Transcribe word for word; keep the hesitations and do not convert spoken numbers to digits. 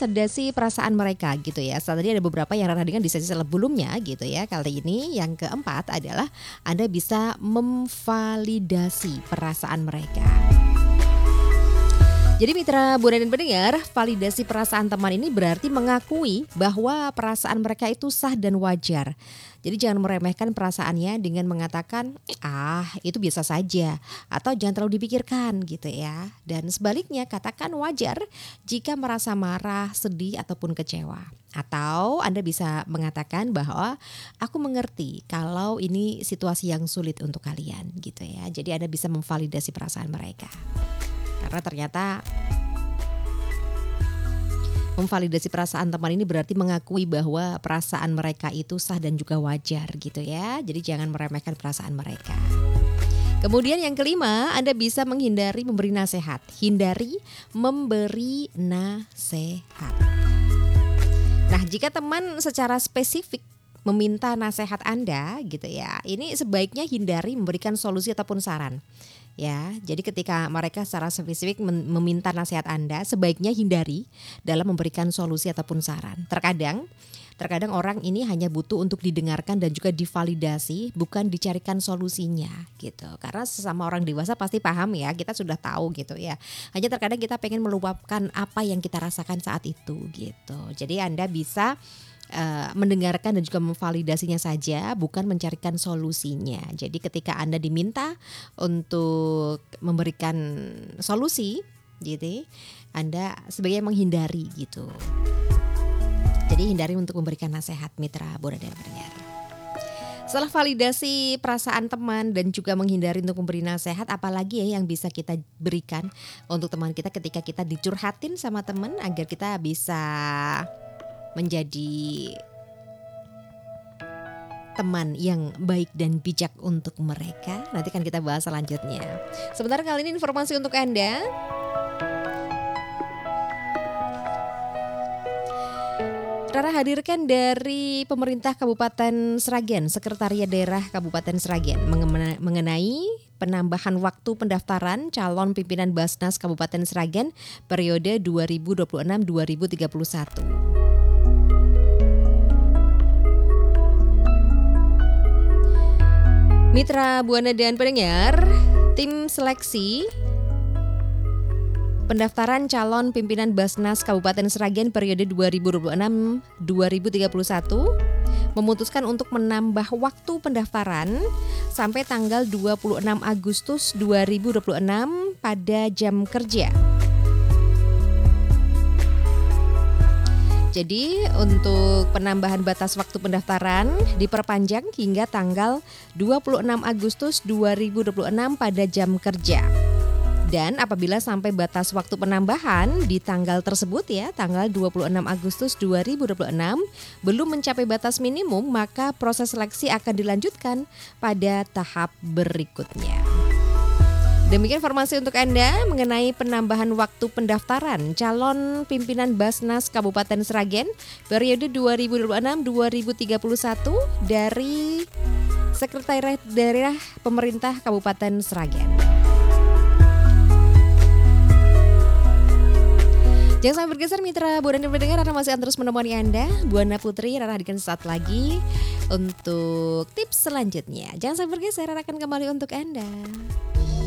memvalidasi perasaan mereka gitu ya. Tadi ada beberapa yang Rara dengan di sesi sebelumnya gitu ya. Kali ini yang keempat adalah Anda bisa memvalidasi perasaan mereka. Jadi mitra Buana dan pendengar, validasi perasaan teman ini berarti mengakui bahwa perasaan mereka itu sah dan wajar. Jadi jangan meremehkan perasaannya dengan mengatakan, ah itu biasa saja, atau jangan terlalu dipikirkan gitu ya. Dan sebaliknya katakan wajar jika merasa marah, sedih ataupun kecewa. Atau Anda bisa mengatakan bahwa aku mengerti kalau ini situasi yang sulit untuk kalian gitu ya. Jadi Anda bisa memvalidasi perasaan mereka. Karena ternyata memvalidasi perasaan teman ini berarti mengakui bahwa perasaan mereka itu sah dan juga wajar gitu ya. Jadi jangan meremehkan perasaan mereka. Kemudian yang kelima, Anda bisa menghindari memberi nasihat. Hindari memberi nasihat. Nah, jika teman secara spesifik meminta nasihat Anda gitu ya, ini sebaiknya hindari memberikan solusi ataupun saran. Ya, jadi ketika mereka secara spesifik meminta nasihat Anda, sebaiknya hindari dalam memberikan solusi ataupun saran. Terkadang, terkadang orang ini hanya butuh untuk didengarkan dan juga divalidasi, bukan dicarikan solusinya gitu. Karena sesama orang dewasa pasti paham ya, kita sudah tahu gitu ya. Hanya terkadang kita pengen meluapkan apa yang kita rasakan saat itu gitu. Jadi Anda bisa Uh, mendengarkan dan juga memvalidasinya saja, bukan mencarikan solusinya. Jadi ketika Anda diminta untuk memberikan solusi, gitu, Anda sebaiknya menghindari gitu. Jadi hindari untuk memberikan nasihat mitra Buana dan pendengar. Setelah validasi perasaan teman dan juga menghindari untuk memberi nasihat, apalagi ya yang bisa kita berikan untuk teman kita ketika kita dicurhatin sama teman agar kita bisa menjadi teman yang baik dan bijak untuk mereka. Nanti kan kita bahas selanjutnya. Sebentar kali ini informasi untuk Anda. Rara hadirkan dari pemerintah Kabupaten Sragen, Sekretariat Daerah Kabupaten Sragen mengenai penambahan waktu pendaftaran calon pimpinan Basnas Kabupaten Sragen periode dua ribu dua puluh enam sampai dua ribu tiga puluh satu. Mitra Buana dan pendengar, tim seleksi pendaftaran calon pimpinan Basnas Kabupaten Sragen periode dua ribu dua puluh enam sampai dua ribu tiga puluh satu memutuskan untuk menambah waktu pendaftaran sampai tanggal dua puluh enam Agustus dua ribu dua puluh enam pada jam kerja. Jadi untuk penambahan batas waktu pendaftaran diperpanjang hingga tanggal dua puluh enam Agustus dua ribu dua puluh enam pada jam kerja. Dan apabila sampai batas waktu penambahan di tanggal tersebut ya, tanggal dua puluh enam Agustus dua ribu dua puluh enam belum mencapai batas minimum, maka proses seleksi akan dilanjutkan pada tahap berikutnya. Demikian informasi untuk Anda mengenai penambahan waktu pendaftaran calon pimpinan Basnas Kabupaten Sragen periode dua ribu dua puluh enam sampai dua ribu tiga puluh satu dari Sekretariat Daerah Pemerintah Kabupaten Sragen. Jangan sampai bergeser mitra Buana dan pendengar, karena masih akan terus menemani Anda. Buana Putri, Rara hadirkan sesaat lagi untuk tips selanjutnya. Jangan sampai bergeser, Rara akan kembali untuk Anda.